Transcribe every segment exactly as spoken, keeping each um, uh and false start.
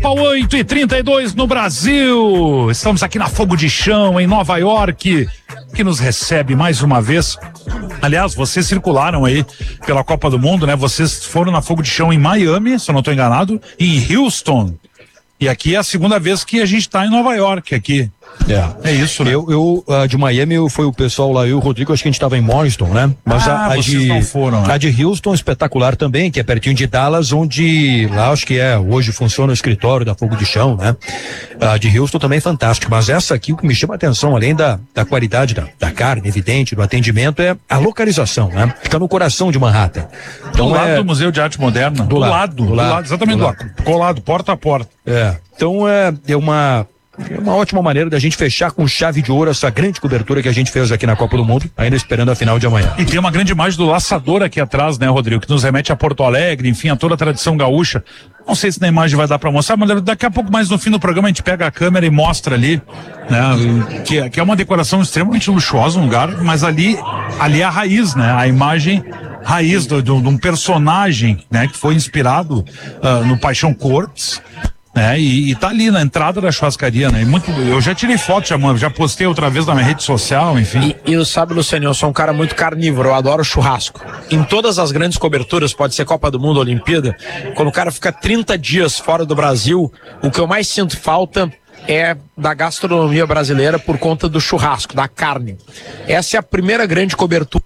oito e trinta e dois no Brasil. Estamos aqui na Fogo de Chão, em Nova York, que nos recebe mais uma vez. Aliás, vocês circularam aí pela Copa do Mundo, né? Vocês foram na Fogo de Chão em Miami, se eu não estou enganado, e em Houston. E aqui é a segunda vez que a gente está em Nova York aqui. É, é isso, né? Eu, eu uh, de Miami, eu, foi o pessoal lá, eu e o Rodrigo, acho que a gente estava em Morriston, né? Mas ah, a, a de não foram, né? a de Houston, espetacular também, que é pertinho de Dallas, onde lá acho que é, hoje funciona o escritório da Fogo de Chão, né? A de Houston também é fantástico, mas essa aqui, o que me chama a atenção, além da, da qualidade da, da carne, evidente, do atendimento, é a localização, né? Fica no coração de Manhattan. Então, do lado é... do Museu de Arte Moderna. Do, do lado, lado, do do lado, lado, exatamente do do lado. lado, colado, porta a porta. É, então é, é uma... É uma ótima maneira da gente fechar com chave de ouro essa grande cobertura que a gente fez aqui na Copa do Mundo, ainda esperando a final de amanhã. E tem uma grande imagem do laçador aqui atrás, né, Rodrigo, que nos remete a Porto Alegre, enfim, a toda a tradição gaúcha. Não sei se na imagem vai dar pra mostrar, mas daqui a pouco mais no fim do programa a gente pega a câmera e mostra ali, né, que, que é uma decoração extremamente luxuosa, um lugar, mas ali, ali é a raiz, né, a imagem raiz de um personagem, né, que foi inspirado uh, no Paixão Corpes. É, e, e tá ali na entrada da churrascaria, né? E muito, eu já tirei foto, já, já postei outra vez na minha rede social, enfim. E, e sabe, Luciano, eu sou um cara muito carnívoro, eu adoro churrasco. Em todas as grandes coberturas, pode ser Copa do Mundo, Olimpíada, quando o cara fica trinta dias fora do Brasil, o que eu mais sinto falta é da gastronomia brasileira por conta do churrasco, da carne. Essa é a primeira grande cobertura.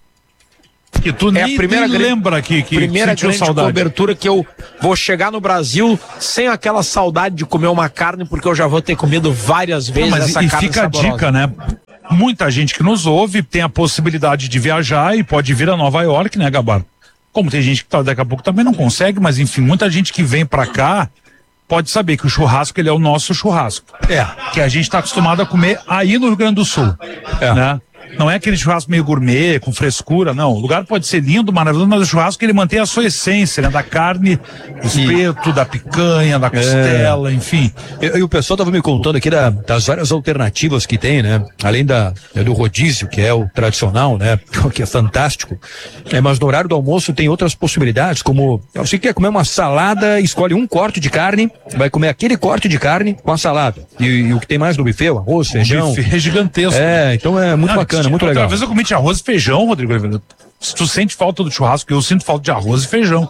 Que tu nem, é a primeira nem grande, lembra que, que primeira grande saudade. cobertura que eu vou chegar no Brasil sem aquela saudade de comer uma carne, porque eu já vou ter comido várias vezes. Não, mas essa e carne fica saborosa. a dica, né? Muita gente que nos ouve tem a possibilidade de viajar e pode vir a Nova York, né, Gabar? Como tem gente que tá, daqui a pouco também não consegue, mas enfim, muita gente que vem pra cá pode saber que o churrasco, ele é o nosso churrasco. É. Que a gente tá acostumado a comer aí no Rio Grande do Sul. É. Né? Não é aquele churrasco meio gourmet, com frescura, não. O lugar pode ser lindo, maravilhoso, mas o churrasco ele mantém a sua essência, né? Da carne, do espeto, da picanha, da costela, é. enfim. E, e o pessoal tava me contando aqui da, das várias alternativas que tem, né? Além da, do rodízio, que é o tradicional, né? Que é fantástico. É, mas no horário do almoço tem outras possibilidades, como você quer comer uma salada, escolhe um corte de carne, vai comer aquele corte de carne com a salada. E, e o que tem mais no buffet, o arroz, feijão. O buffet é gigantesco. É, então é muito ah, bacana. Muito legal. Outra vez eu comi de arroz e feijão, Rodrigo. Se tu sente falta do churrasco, eu sinto falta de arroz e feijão.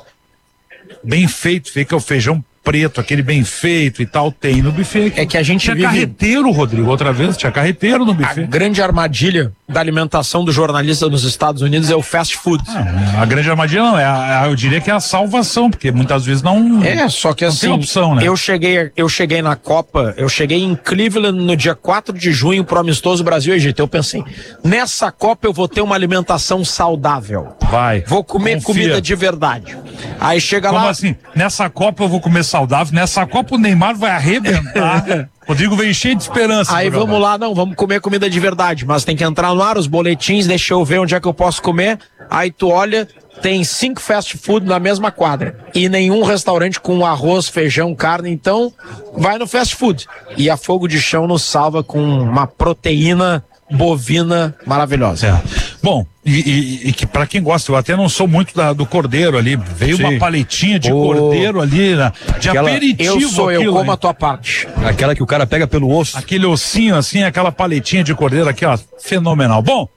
Bem feito, fica o feijão preto, aquele bem feito e tal, tem no buffet. É que a gente tinha vive... carreteiro, Rodrigo, outra vez, tinha carreteiro no buffet. A grande armadilha da alimentação do jornalista nos Estados Unidos é o fast food. Ah, a grande armadilha não, é a, a, eu diria que é a salvação, porque muitas vezes não É, só que não assim, tem opção, né? eu cheguei, eu cheguei na Copa, eu cheguei em Cleveland no dia quatro de junho pro amistoso Brasil e Egito. Eu pensei, nessa Copa eu vou ter uma alimentação saudável. Vai. Vou comer confia. comida de verdade. Aí chega Como lá... assim? Nessa Copa eu vou comer saudável, nessa Copa o Neymar vai arrebentar. Rodrigo veio cheio de esperança. Aí vamos programa. lá, não, vamos comer comida de verdade, mas tem que entrar no ar, os boletins, deixa eu ver onde é que eu posso comer. Aí tu olha, tem cinco fast food na mesma quadra e nenhum restaurante com arroz, feijão, carne, então vai no fast food. E a Fogo de Chão nos salva com uma proteína bovina maravilhosa. É. Bom, e, e, e que para quem gosta, eu até não sou muito da, do cordeiro ali, veio Sim. uma paletinha de oh. cordeiro ali, né? De Aquela, aperitivo. Eu sou, eu como aí. a tua parte. Aquela que o cara pega pelo osso. Aquele ossinho assim, aquela paletinha de cordeiro aqui, ó, fenomenal. Bom,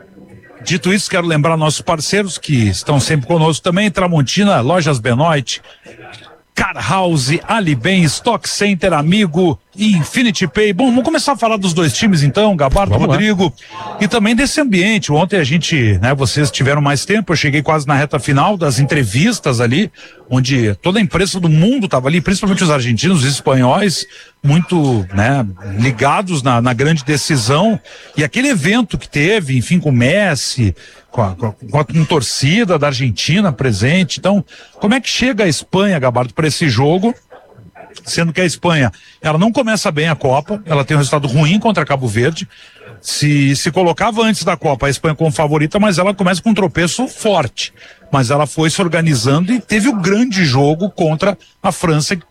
dito isso, quero lembrar nossos parceiros que estão sempre conosco também, Tramontina, Lojas Benoit, Car House, Alibem, Stock Center, Amigo e Infinity Pay. Bom, vamos começar a falar dos dois times então, Gabardo, vamos Rodrigo, lá. E também desse ambiente. Ontem a gente, né, vocês tiveram mais tempo, eu cheguei quase na reta final das entrevistas ali, onde toda a imprensa do mundo estava ali, principalmente os argentinos, os espanhóis, muito, né, ligados na, na grande decisão. E aquele evento que teve, enfim, com o Messi, com a, com, a, com a torcida da Argentina presente. Então, como é que chega a Espanha, Gabardo, para esse jogo? Sendo que a Espanha, ela não começa bem a Copa, ela tem um resultado ruim contra Cabo Verde. Se, se colocava antes da Copa a Espanha como favorita, mas ela começa com um tropeço forte. Mas ela foi se organizando e teve o grande jogo contra a França,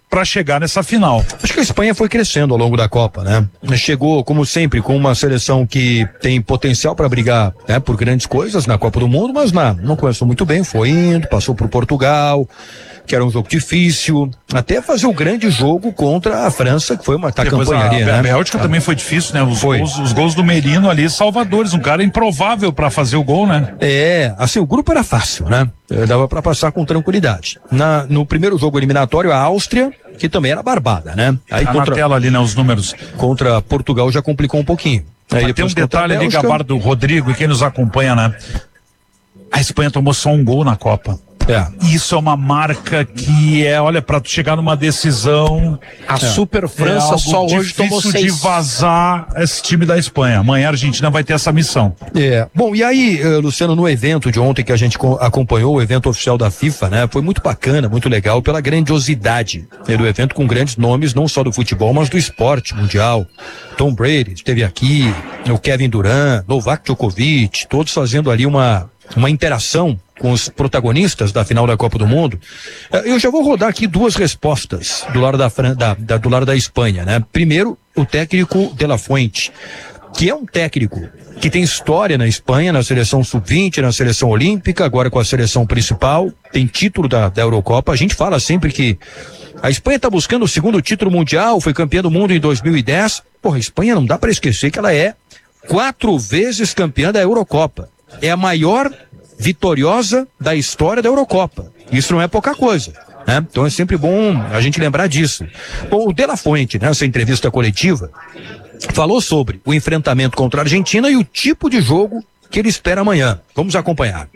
para chegar nessa final. Acho que a Espanha foi crescendo ao longo da Copa, né? Chegou, como sempre, com uma seleção que tem potencial para brigar, né, por grandes coisas na Copa do Mundo, mas não, não começou muito bem, foi indo, passou por Portugal, que era um jogo difícil, até fazer o grande jogo contra a França, que foi uma tá campanha a, ali, né? A Bélgica ah. também foi difícil, né? Os gols, os gols do Merino ali, salvadores, um cara improvável para fazer o gol, né? É, assim, o grupo era fácil, né? Dava para passar com tranquilidade. Na, no primeiro jogo eliminatório, a Áustria, que também era barbada, né? Aí tá contra, na tela ali, né? Os números. Contra Portugal já complicou um pouquinho. Aí tem um detalhe ali, Gabardo, do Rodrigo, e quem nos acompanha, né? A Espanha tomou só um gol na Copa. É. Isso é uma marca que é, olha, para tu chegar numa decisão. A é. Super França é só hoje tomou seis. De vazar esse time da Espanha. Amanhã a Argentina vai ter essa missão. É. Bom, e aí, Luciano, no evento de ontem que a gente acompanhou, o evento oficial da FIFA, né? Foi muito bacana, muito legal pela grandiosidade, né, do evento, com grandes nomes, não só do futebol, mas do esporte mundial. Tom Brady esteve aqui, o Kevin Durant, Novak Djokovic, todos fazendo ali uma uma interação com os protagonistas da final da Copa do Mundo. Eu já vou rodar aqui duas respostas do lado da, Fran... da, da, do lado da Espanha, né? Primeiro, o técnico De La Fuente, que é um técnico que tem história na Espanha, na seleção sub vinte, na seleção olímpica, agora com a seleção principal, tem título da, da Eurocopa. A gente fala sempre que a Espanha está buscando o segundo título mundial, foi campeã do mundo em dois mil e dez. Porra, a Espanha não dá para esquecer que ela é quatro vezes campeã da Eurocopa. É a maior vitoriosa da história da Eurocopa. Isso não é pouca coisa, né? Então é sempre bom a gente lembrar disso. Bom, o De La Fuente, nessa entrevista coletiva, falou sobre o enfrentamento contra a Argentina e o tipo de jogo que ele espera amanhã. Vamos acompanhar.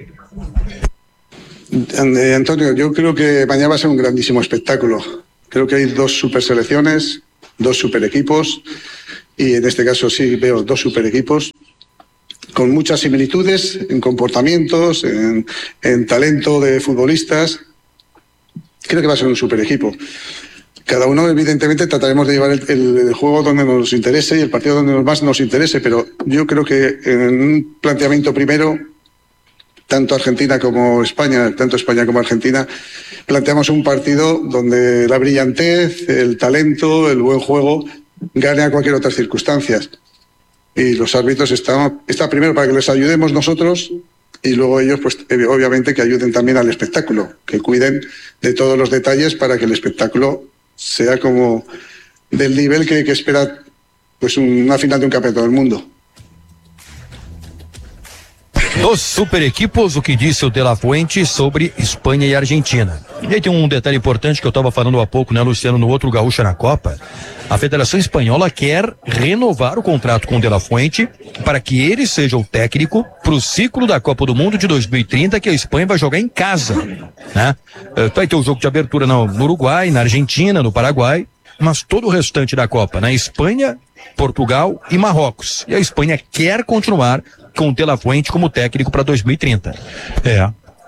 Antonio, yo creo que mañana va a ser un grandísimo espectáculo. Creo que hay dos super selecciones, dos super equipos, y en este caso sí veo dos super equipos con muchas similitudes en comportamientos, en, en talento de futbolistas. Creo que va a ser un super equipo. Cada uno, evidentemente, trataremos de llevar el, el, el juego donde nos interese y el partido donde más nos interese, pero yo creo que en un planteamiento primero, tanto Argentina como España, tanto España como Argentina, planteamos un partido donde la brillantez, el talento, el buen juego gane a cualquier otras circunstancias. Y los árbitros están, está primero para que les ayudemos nosotros y luego ellos, pues obviamente, que ayuden también al espectáculo, que cuiden de todos los detalles para que el espectáculo sea como del nivel que, que espera pues una final de un campeonato del mundo. Dos super equipos, o que disse o De La Fuente sobre Espanha e Argentina. E aí tem um detalhe importante que eu estava falando há pouco, né, Luciano, no outro Gaúcha na Copa. A Federação Espanhola quer renovar o contrato com o De La Fuente para que ele seja o técnico para o ciclo da Copa do Mundo de dois mil e trinta, que a Espanha vai jogar em casa, né? Vai ter o jogo de abertura no Uruguai, na Argentina, no Paraguai, mas todo o restante da Copa na Espanha, Portugal e Marrocos. E a Espanha quer continuar com o De La Fuente como técnico para dois mil e trinta. É.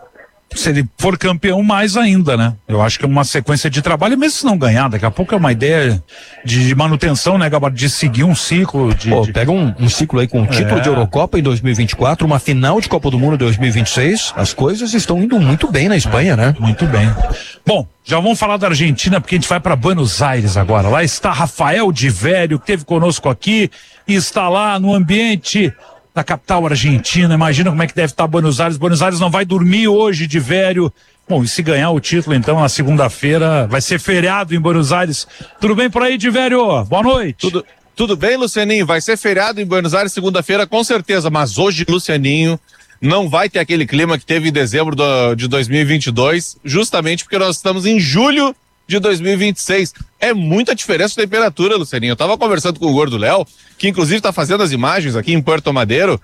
Se ele for campeão, mais ainda, né? Eu acho que é uma sequência de trabalho, mesmo se não ganhar, daqui a pouco é uma ideia de, de manutenção, né, Gabardo? De seguir um ciclo. De, Pô, de... Pega um, um ciclo aí com o título é. de Eurocopa em dois mil e vinte e quatro, uma final de Copa do Mundo em dois mil e vinte e seis. As coisas estão indo muito bem na Espanha, é, né? Muito bem. Bom, já vamos falar da Argentina, porque a gente vai para Buenos Aires agora. Lá está Rafael de Velho, que esteve conosco aqui e está lá no ambiente da capital argentina. Imagina como é que deve estar Buenos Aires. Buenos Aires não vai dormir hoje de Velho. Bom, e se ganhar o título, então, na segunda-feira, vai ser feriado em Buenos Aires. Tudo bem por aí, de Velho? Boa noite. Tudo, tudo bem, Lucianinho? Vai ser feriado em Buenos Aires segunda-feira, com certeza, mas hoje, Lucianinho, não vai ter aquele clima que teve em dezembro do, de dois mil e vinte e dois, justamente porque nós estamos em julho de dois mil e vinte e seis. É muita diferença de temperatura, Lucianinho. Eu tava conversando com o Gordo Léo, que inclusive tá fazendo as imagens aqui em Puerto Madeiro,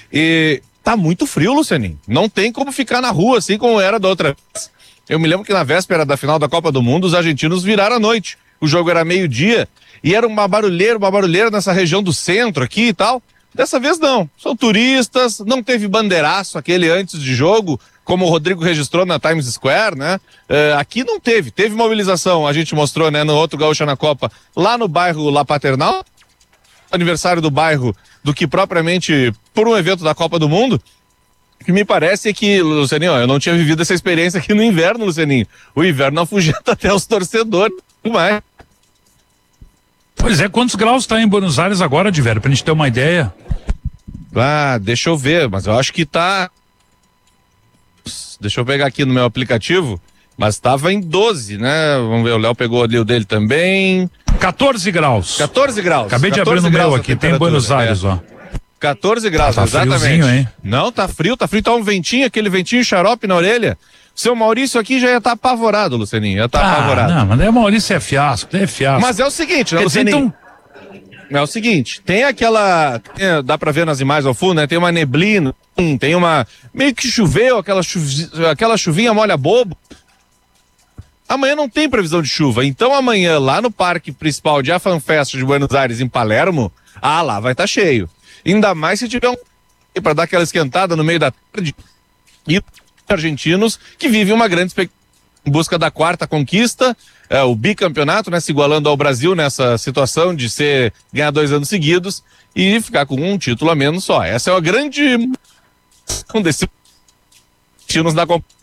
e tá muito frio, Lucianinho. Não tem como ficar na rua assim como era da outra vez. Eu me lembro que na véspera da final da Copa do Mundo, os argentinos viraram à noite. O jogo era meio-dia e era uma barulheira, uma barulheira nessa região do centro aqui e tal. Dessa vez não. São turistas, não teve bandeiraço aquele antes de jogo, como o Rodrigo registrou na Times Square, né? Uh, aqui não teve. Teve mobilização, a gente mostrou, né, no outro Gaúcha na Copa, lá no bairro La Paternal, aniversário do bairro, do que propriamente por um evento da Copa do Mundo. O que me parece é que, Lucianinho, eu não tinha vivido essa experiência aqui no inverno, Lucianinho. O inverno afugenta até os torcedores. Mas... Pois é, quantos graus tá em Buenos Aires agora, de velho, pra gente ter uma ideia? Ah, deixa eu ver, mas eu acho que tá... Deixa eu pegar aqui no meu aplicativo, mas tava em doze, né? Vamos ver, o Léo pegou ali o dele também. quatorze graus. quatorze graus. Acabei de abrir no meu aqui, tem em Buenos Aires, é. ó. quatorze graus, ah, tá exatamente. Friozinho, hein? Não, tá frio, tá frio, tá um ventinho, aquele ventinho xarope na orelha. Seu Maurício aqui já ia estar tá apavorado, Lucianinho, já tá ah, apavorado. Não, mas é Maurício é fiasco, é fiasco. Mas é o seguinte, né, Quer dizer, Lucianinho? então... É o seguinte, tem aquela, tem, dá pra ver nas imagens ao fundo, né? Tem uma neblina, tem uma, meio que choveu, aquela, chuvi, aquela chuvinha molha bobo. Amanhã não tem previsão de chuva, então amanhã lá no parque principal de AFANFest de Buenos Aires, em Palermo, ah, lá vai estar tá cheio. Ainda mais se tiver um para dar aquela esquentada no meio da tarde. E argentinos que vivem uma grande expectativa em busca da quarta conquista, é, o bicampeonato, né, se igualando ao Brasil nessa situação de ser ganhar dois anos seguidos e ficar com um título a menos só. Essa é a grande um desses argentinos da competição.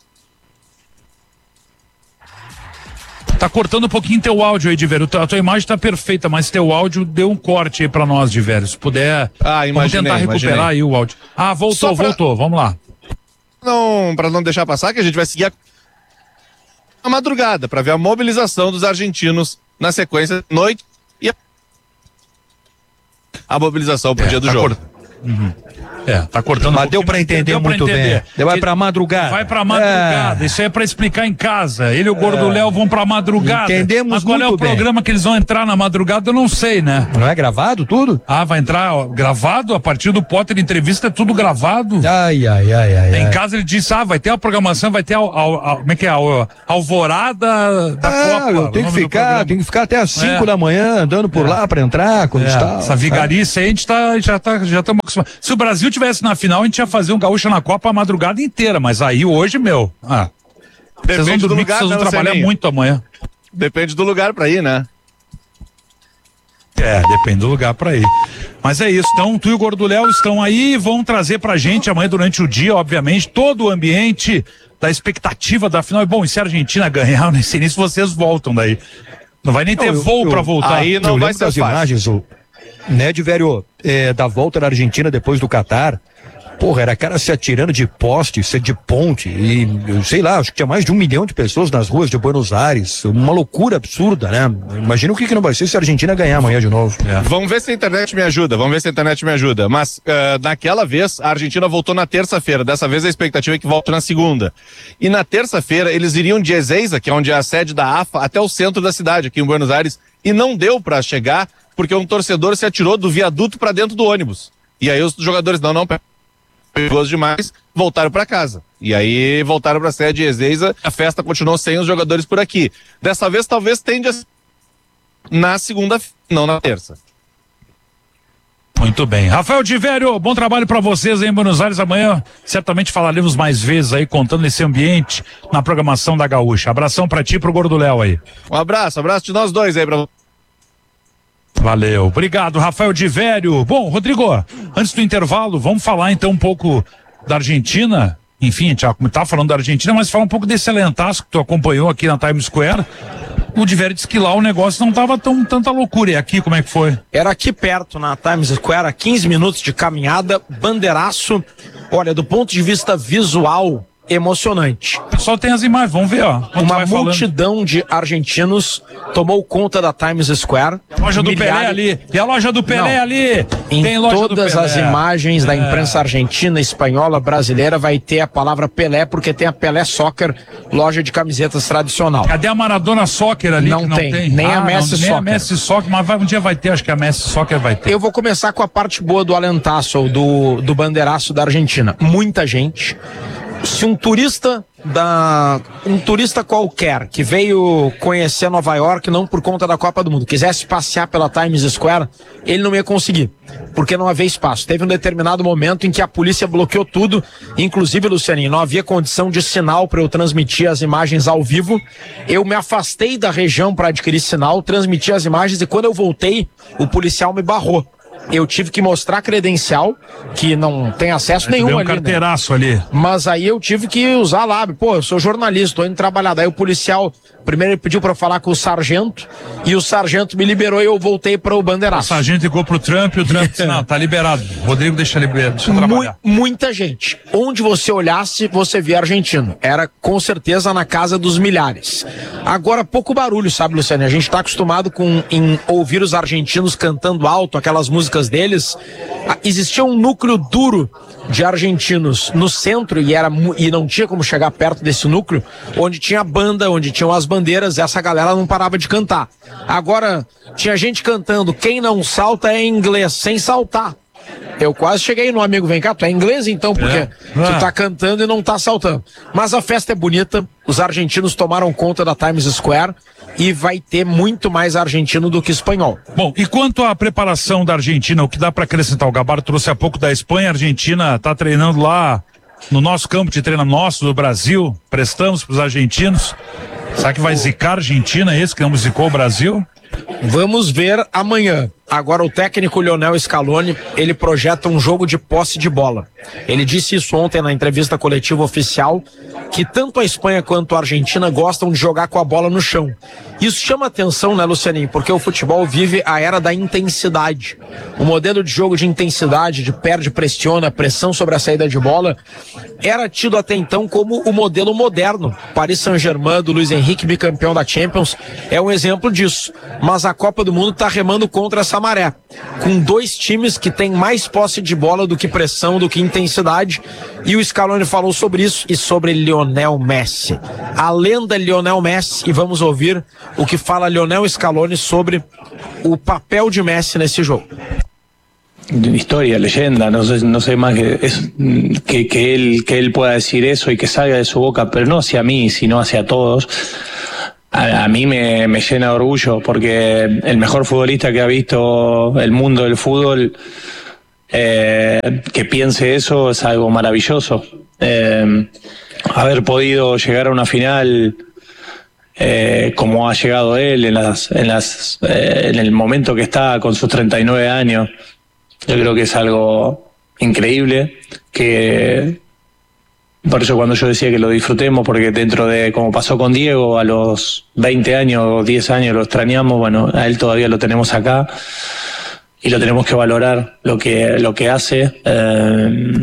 Tá cortando um pouquinho teu áudio aí, Diverio. A tua imagem tá perfeita, mas teu áudio deu um corte aí pra nós, Diverio. Se puder, ah, imaginei, vamos tentar recuperar imaginei. aí o áudio. Ah, voltou, pra... voltou, vamos lá. Não, pra não deixar passar, que a gente vai seguir a, a madrugada, pra ver a mobilização dos argentinos na sequência, noite e a, a mobilização pro é, dia do tá jogo. Cort... Uhum. É, tá cortando Mas um deu pra entender deu muito pra entender. bem. Vai pra madrugada. Vai pra madrugada. É. Isso aí é pra explicar em casa. Ele e o Gordo é. Léo vão pra madrugada. Entendemos Mas qual muito é o bem. programa que eles vão entrar na madrugada, eu não sei, né? Não é gravado tudo? Ah, vai entrar ó, gravado? A partir do Potter Entrevista é tudo gravado. Ai, ai, ai, ai. Em ai. casa ele disse, ah, vai ter a programação, vai ter a, a, a como é que é? A, a alvorada da ah, Copa. Eu tenho que ficar, tem que ficar até às cinco é. da manhã andando por é. lá pra entrar, quando é. está. Essa vigarice aí, a gente tá, já tá, já estamos acostumados. Se o Brasil tivesse na final, a gente ia fazer um gaúcho na Copa a madrugada inteira, mas aí hoje, meu, ah, vocês vão dormir, lugar, vocês vão trabalhar muito amanhã. Depende do lugar pra ir, né? É, depende do lugar pra ir. Mas é isso, então tu e o Gordo Léo estão aí e vão trazer pra gente amanhã durante o dia, obviamente, todo o ambiente da expectativa da final. E bom, e se a Argentina ganhar, eu nem sei nem se vocês voltam daí. Não vai nem ter eu, voo eu, pra voltar. Aí não eu vai lembro ser das fácil. imagens, o, né, de velho, é, da volta da Argentina depois do Catar. Porra, era cara se atirando de poste, de ponte, e sei lá, acho que tinha mais de um milhão de pessoas nas ruas de Buenos Aires, uma loucura absurda, né? Imagina o que que não vai ser se a Argentina ganhar amanhã de novo. É. Vamos ver se a internet me ajuda, vamos ver se a internet me ajuda, mas uh, naquela vez a Argentina voltou na terça-feira, dessa vez a expectativa é que volte na segunda, e na terça-feira eles iriam de Ezeiza, que é onde é a sede da A F A, até o centro da cidade, aqui em Buenos Aires, e não deu pra chegar, porque um torcedor se atirou do viaduto pra dentro do ônibus, e aí os jogadores, não, não, perigoso demais, voltaram para casa. E aí voltaram para a sede de Ezeiza, a festa continuou sem os jogadores por aqui. Dessa vez talvez tende a na segunda, não na terça. Muito bem. Rafael Diverio, bom trabalho para vocês aí em Buenos Aires. Amanhã certamente falaremos mais vezes aí, contando esse ambiente na programação da Gaúcha. Abração para ti e pro Gordo Léo aí. Um abraço, abraço de nós dois aí para Valeu, obrigado, Rafael Diverio. Bom, Rodrigo, antes do intervalo, vamos falar então um pouco da Argentina. Enfim, a gente já tá falando da Argentina, mas fala um pouco desse alentaço que tu acompanhou aqui na Times Square. O Diverio disse que lá o negócio não tava tão tanta loucura. E aqui, como é que foi? Era aqui perto, na Times Square, a quinze minutos de caminhada, bandeiraço. Olha, do ponto de vista visual, emocionante. O pessoal tem as imagens, vamos ver, ó. Uma multidão falando. de argentinos tomou conta da Times Square. A loja do Milhares... Pelé ali. E a loja do Pelé Não. ali. Em tem loja todas do Pelé. as imagens é. da imprensa argentina, espanhola, brasileira, vai ter a palavra Pelé, porque tem a Pelé Soccer, loja de camisetas tradicional. Cadê a Maradona Soccer ali? Não, que não tem. tem, nem ah, a Messi não, Soccer. Nem a Messi Soccer, mas vai, um dia vai ter, acho que a Messi Soccer vai ter. Eu vou começar com a parte boa do alentaço, do, do bandeiraço da Argentina. Muita gente. Se um turista da um turista qualquer que veio conhecer Nova York não por conta da Copa do Mundo, quisesse passear pela Times Square, ele não ia conseguir, porque não havia espaço. Teve um determinado momento em que a polícia bloqueou tudo, inclusive, Lucianinho, não havia condição de sinal para eu transmitir as imagens ao vivo. Eu me afastei da região para adquirir sinal, transmiti as imagens e quando eu voltei, o policial me barrou. eu tive que mostrar credencial, que não tem acesso nenhum Deu um ali, carteiraço né? ali. Mas aí eu tive que usar lá, pô, eu sou jornalista, tô indo trabalhar. Daí o policial, primeiro ele pediu pra eu falar com o sargento, e o sargento me liberou e eu voltei para o bandeiraço. O sargento ligou pro Trump e o Trump disse, não, tá liberado. Rodrigo, deixa liberado, deixa eu trabalhar. Mu- muita gente. Onde você olhasse, você via argentino. Era com certeza na casa dos milhares. Agora, pouco barulho, sabe, Luciano? A gente tá acostumado com em ouvir os argentinos cantando alto, aquelas músicas deles. Ah, existia um núcleo duro de argentinos no centro e, era, e não tinha como chegar perto desse núcleo, onde tinha banda, onde tinham as bandeiras, essa galera não parava de cantar. Agora, tinha gente cantando, quem não salta é inglês, sem saltar. Eu quase cheguei no amigo, vem cá, tu é inglês então, porque é. tu tá cantando e não tá saltando. Mas a festa é bonita, os argentinos tomaram conta da Times Square e vai ter muito mais argentino do que espanhol. Bom, e quanto à preparação da Argentina, o que dá para acrescentar? O Gabardo trouxe há pouco da Espanha, a Argentina tá treinando lá no nosso campo de treino nosso, do Brasil, prestamos pros argentinos. Será que vai zicar a Argentina, esse que não zicou o Brasil? Vamos ver amanhã. Agora o técnico Lionel Scaloni, ele projeta um jogo de posse de bola. Ele disse isso ontem na entrevista coletiva oficial, que tanto a Espanha quanto a Argentina gostam de jogar com a bola no chão. Isso chama atenção, né, Lucianinho? Porque o futebol vive a era da intensidade. O modelo de jogo de intensidade, de perde, pressiona, pressão sobre a saída de bola, era tido até então como o modelo moderno. Paris Saint-Germain, do Luiz Henrique, bicampeão da Champions, é um exemplo disso. Mas a Copa do Mundo está remando contra essa maré, com dois times que têm mais posse de bola do que pressão, do que intensidade, e o Scaloni falou sobre isso e sobre Lionel Messi. A lenda Lionel Messi, e vamos ouvir o que fala Lionel Scaloni sobre o papel de Messi nesse jogo. Historia, leyenda, no sé, no sé más que, es, que, que, él, que él pueda decir eso y que salga de su boca, pero no hacia mí, sino hacia todos. A, a mí me, me llena de orgullo porque el mejor futbolista que ha visto el mundo del fútbol, eh, que piense eso es algo maravilloso. Eh, haber podido llegar a una final eh, como ha llegado él en, las, en, las, eh, en el momento que está con sus treinta y nueve años, yo creo que es algo increíble, que por eso cuando yo decía que lo disfrutemos, porque dentro de, como pasó con Diego, a los veinte años o diez años lo extrañamos, bueno, a él todavía lo tenemos acá y lo tenemos que valorar lo que, lo que hace, eh,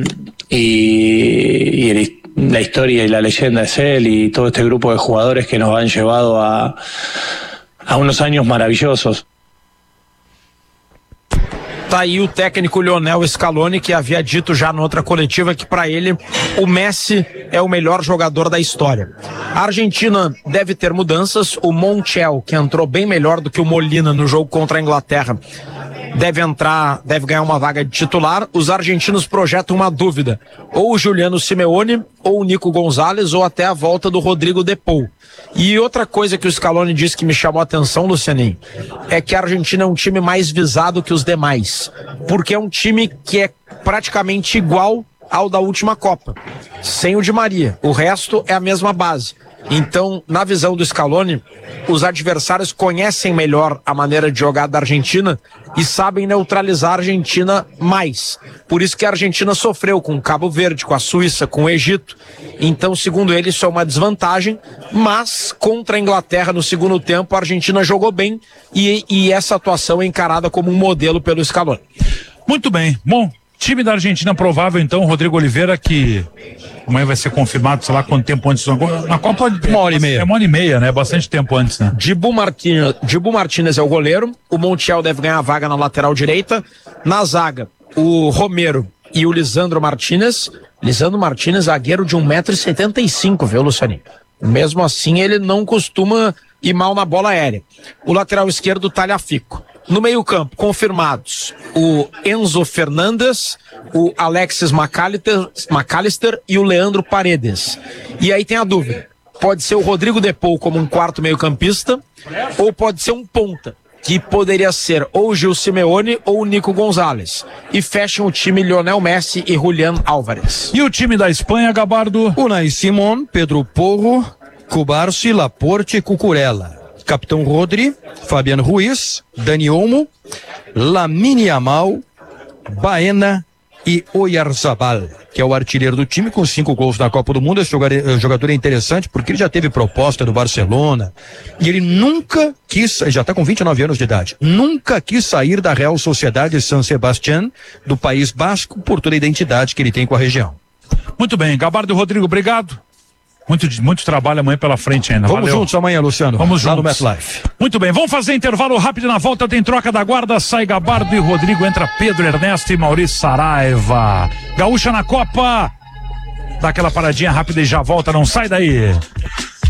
y, y el, la historia y la leyenda es él y todo este grupo de jugadores que nos han llevado a, a unos años maravillosos. Tá aí o técnico Lionel Scaloni, que havia dito já na outra coletiva que para ele o Messi é o melhor jogador da história. A Argentina deve ter mudanças. O Montiel, que entrou bem melhor do que o Molina no jogo contra a Inglaterra, deve entrar, deve ganhar uma vaga de titular. Os argentinos projetam uma dúvida: ou o Juliano Simeone, ou o Nico Gonzalez, ou até a volta do Rodrigo De Paul. E outra coisa que o Scaloni disse que me chamou a atenção, Lucianinho, é que a Argentina é um time mais visado que os demais, porque é um time que é praticamente igual ao da última Copa, sem o Di Maria. O resto é a mesma base. Então, na visão do Scaloni, os adversários conhecem melhor a maneira de jogar da Argentina e sabem neutralizar a Argentina mais. Por isso que a Argentina sofreu com o Cabo Verde, com a Suíça, com o Egito. Então, segundo ele, isso é uma desvantagem, mas contra a Inglaterra no segundo tempo, a Argentina jogou bem e, e essa atuação é encarada como um modelo pelo Scaloni. Muito bem. Bom, time da Argentina provável, então, Rodrigo Oliveira, que amanhã vai ser confirmado, sei lá quanto tempo antes. Na Copa, uma hora e meia. É uma hora e meia, né? Bastante tempo antes, né? Dibu Martínez, Dibu Martínez é o goleiro. O Montiel deve ganhar a vaga na lateral direita. Na zaga, o Romero e o Lisandro Martínez. Lisandro Martínez, zagueiro de um metro e setenta e cinco, viu, Lucianinho? Mesmo assim, ele não costuma ir mal na bola aérea. O lateral esquerdo, Talhafico. No meio-campo, confirmados o Enzo Fernandes, o Alexis McAllister, McAllister e o Leandro Paredes. E aí tem a dúvida: pode ser o Rodrigo De Paul como um quarto meio-campista, ou pode ser um ponta, que poderia ser ou o Gil Simeone ou o Nico Gonzalez. E fecham o time Lionel Messi e Julián Álvarez. E o time da Espanha, Gabardo? Unai Simón, Pedro Porro, Cubarsi, Laporte e Cucurella. Capitão Rodri, Fabián Ruiz, Dani Olmo, Lamine Yamal, Baena e Oyarzabal, que é o artilheiro do time com cinco gols na Copa do Mundo. Esse jogador, jogador é interessante porque ele já teve proposta do Barcelona e ele nunca quis, já está com vinte e nove anos de idade, nunca quis sair da Real Sociedade San Sebastián do País Basco por toda a identidade que ele tem com a região. Muito bem, Gabardo e Rodrigo, obrigado. Muito, muito trabalho amanhã pela frente ainda. Vamos Valeu. juntos amanhã, Luciano. Vamos lá juntos. no MetLife. Muito bem, vamos fazer intervalo rápido. Na volta tem troca da guarda. Sai Gabardo e Rodrigo. Entra Pedro Ernesto e Maurício Saraiva. Gaúcha na Copa. Dá aquela paradinha rápida e já volta. Não sai daí.